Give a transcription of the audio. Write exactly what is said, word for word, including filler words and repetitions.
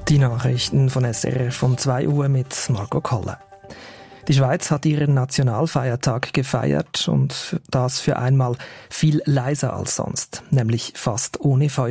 Die Nachrichten von S R F um zwei Uhr mit Marco Koller. Die Schweiz hat ihren Nationalfeiertag gefeiert und das für einmal viel leiser als sonst, nämlich fast ohne Feuerwerk.